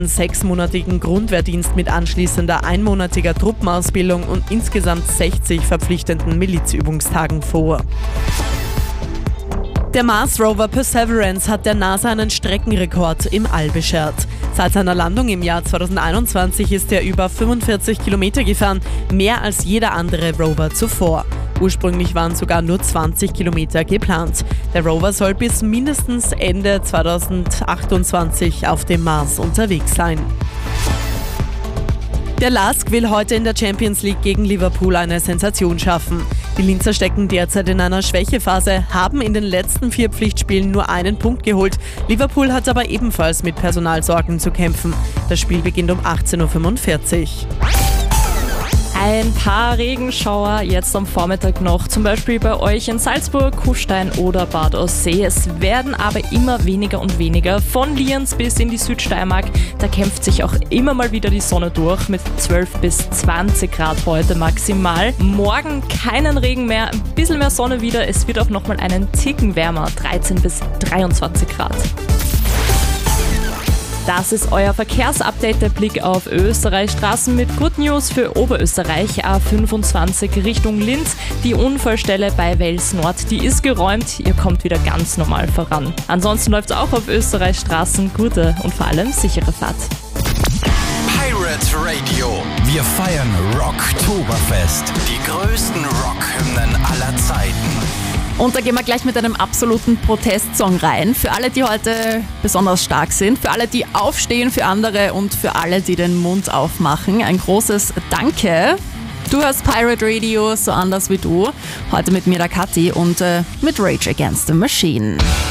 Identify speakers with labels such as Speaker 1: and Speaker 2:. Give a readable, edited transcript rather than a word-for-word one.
Speaker 1: 6-monatigen Grundwehrdienst mit anschließender einmonatiger Truppenausbildung und insgesamt 60 verpflichtenden Milizübungstagen vor. Der Mars-Rover Perseverance hat der NASA einen Streckenrekord im All beschert. Seit seiner Landung im Jahr 2021 ist er über 45 Kilometer gefahren, mehr als jeder andere Rover zuvor. Ursprünglich waren sogar nur 20 Kilometer geplant. Der Rover soll bis mindestens Ende 2028 auf dem Mars unterwegs sein. Der LASK will heute in der Champions League gegen Liverpool eine Sensation schaffen. Die Linzer stecken derzeit in einer Schwächephase, haben in den letzten 4 Pflichtspielen nur einen Punkt geholt. Liverpool hat aber ebenfalls mit Personalsorgen zu kämpfen. Das Spiel beginnt um 18.45 Uhr.
Speaker 2: Ein paar Regenschauer jetzt am Vormittag noch, zum Beispiel bei euch in Salzburg, Kufstein oder Bad Aussee. Es werden aber immer weniger und weniger. Von Lienz bis in die Südsteiermark, da kämpft sich auch immer mal wieder die Sonne durch mit 12 bis 20 Grad heute maximal. Morgen keinen Regen mehr, ein bisschen mehr Sonne wieder. Es wird auch nochmal einen Ticken wärmer, 13 bis 23 Grad. Das ist euer Verkehrsupdate, der Blick auf Österreichs Straßen mit Good News für Oberösterreich. A25 Richtung Linz. Die Unfallstelle bei Wels Nord, die ist geräumt. Ihr kommt wieder ganz normal voran. Ansonsten läuft es auch auf Österreichs Straßen. Gute und vor allem sichere Fahrt.
Speaker 3: Pirate Radio. Wir feiern Rocktoberfest. Die größten Rockhymnen aller Zeiten.
Speaker 4: Und da gehen wir gleich mit einem absoluten Protestsong rein. Für alle, die heute besonders stark sind, für alle, die aufstehen für andere und für alle, die den Mund aufmachen. Ein großes Danke. Du hörst Pirate Radio, so anders wie du. Heute mit mir, der Kathi, und mit Rage Against the Machine.